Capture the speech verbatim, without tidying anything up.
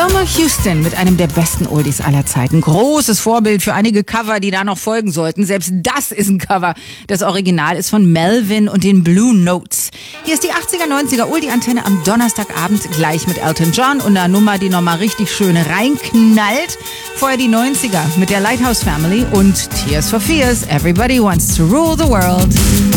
Thelma Houston mit einem der besten Oldies aller Zeiten. Großes Vorbild für einige Cover, die da noch folgen sollten. Selbst das ist ein Cover. Das Original ist von Melvin und den Blue Notes. Hier ist die achtziger, neunziger Oldie-Antenne am Donnerstagabend gleich mit Elton John und einer Nummer, die nochmal richtig schön reinknallt. Vorher die neunziger mit der Lighthouse Family und Tears for Fears. Everybody wants to rule the world.